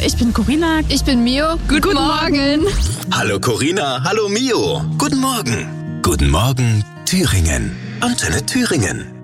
ich bin Corinna. Ich bin Mio. Guten Morgen. Hallo Corinna, hallo Mio. Guten Morgen. Guten Morgen, Thüringen. Antenne Thüringen.